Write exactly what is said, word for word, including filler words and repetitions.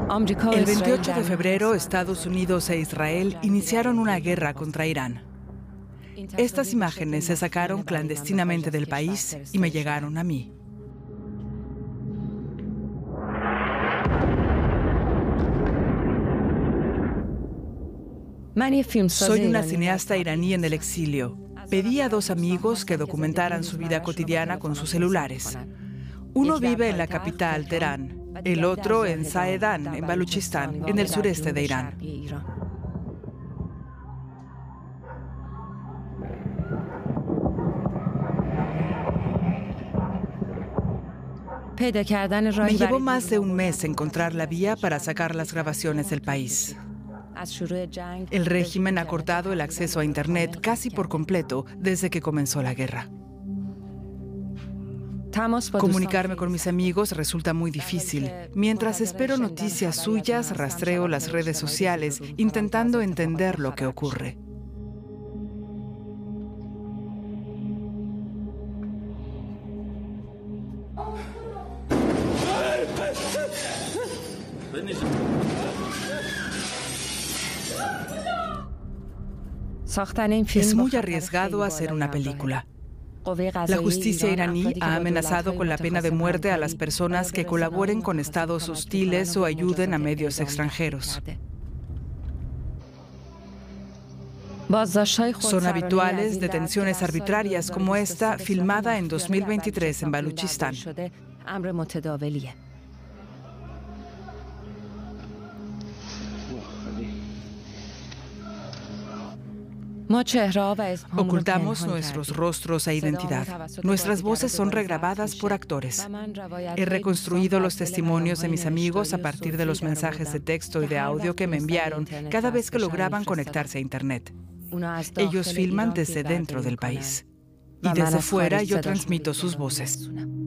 El veintiocho de febrero, Estados Unidos e Israel iniciaron una guerra contra Irán. Estas imágenes se sacaron clandestinamente del país y me llegaron a mí. Soy una cineasta iraní en el exilio. Pedí a dos amigos que documentaran su vida cotidiana con sus celulares. Uno vive en la capital, Teherán, el otro en Zahedan, en Baluchistán, en el sureste de Irán. Me llevó más de un mes encontrar la vía para sacar las grabaciones del país. El régimen ha cortado el acceso a Internet casi por completo desde que comenzó la guerra. Comunicarme con mis amigos resulta muy difícil. Mientras espero noticias suyas, rastreo las redes sociales, intentando entender lo que ocurre. Es muy arriesgado hacer una película. La justicia iraní ha amenazado con la pena de muerte a las personas que colaboren con estados hostiles o ayuden a medios extranjeros. Son habituales detenciones arbitrarias como esta, filmada en dos mil veintitrés en Baluchistán. Ocultamos nuestros rostros e identidad. Nuestras voces son regrabadas por actores. He reconstruido los testimonios de mis amigos a partir de los mensajes de texto y de audio que me enviaron cada vez que lograban conectarse a Internet. Ellos filman desde dentro del país. Y desde fuera yo transmito sus voces.